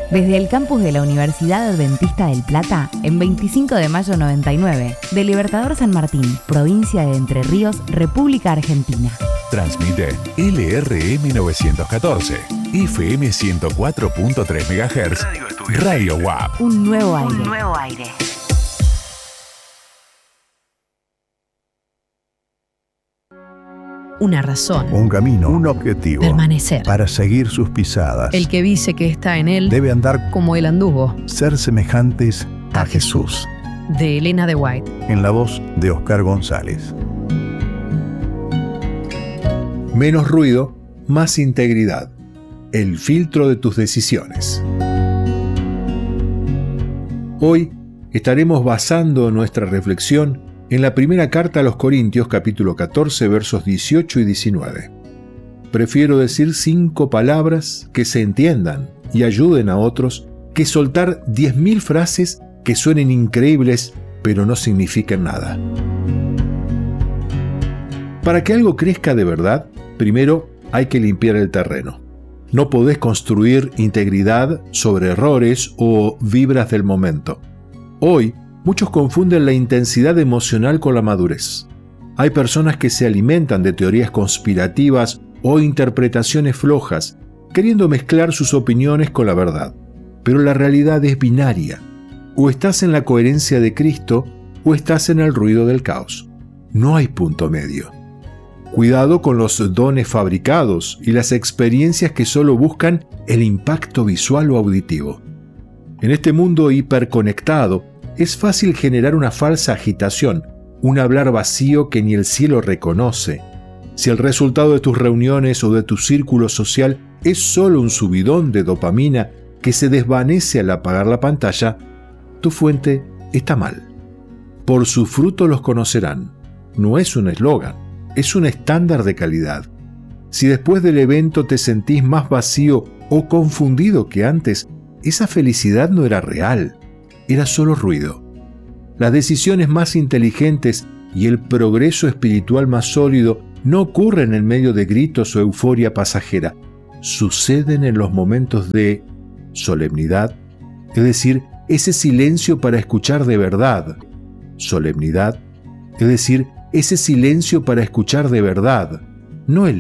Desde el campus de la Universidad Adventista del Plata, en 25 de mayo 99, de Libertador San Martín, provincia de Entre Ríos, República Argentina. Transmite LRM 914, FM 104.3 MHz, Radio WAP. Un nuevo aire. Una razón. Un camino, un objetivo. Permanecer. Para seguir sus pisadas. El que dice que está en él debe andar como él anduvo. Ser semejantes a Jesús. De Elena de White. En la voz de Oscar González. Menos ruido, más integridad. El filtro de tus decisiones. Hoy estaremos basando nuestra reflexión en la primera carta a los Corintios, capítulo 14, versos 18 y 19. Prefiero decir 5 palabras que se entiendan y ayuden a otros que soltar 10.000 frases que suenen increíbles pero no significan nada. Para que algo crezca de verdad, primero hay que limpiar el terreno. No podés construir integridad sobre errores o vibras del momento. Hoy, muchos confunden la intensidad emocional con la madurez. Hay personas que se alimentan de teorías conspirativas o interpretaciones flojas, queriendo mezclar sus opiniones con la verdad. Pero la realidad es binaria. O estás en la coherencia de Cristo o estás en el ruido del caos. No hay punto medio. Cuidado con los dones fabricados y las experiencias que solo buscan el impacto visual o auditivo. En este mundo hiperconectado, es fácil generar una falsa agitación, un hablar vacío que ni el cielo reconoce. Si el resultado de tus reuniones o de tu círculo social es solo un subidón de dopamina que se desvanece al apagar la pantalla, tu fuente está mal. Por su fruto los conocerán. No es un eslogan, es un estándar de calidad. Si después del evento te sentís más vacío o confundido que antes, esa felicidad no era real. Era solo ruido. Las decisiones más inteligentes y el progreso espiritual más sólido no ocurren en medio de gritos o euforia pasajera. Suceden en los momentos de solemnidad, es decir, ese silencio para escuchar de verdad. Solemnidad, es decir, ese silencio para escuchar de verdad, no el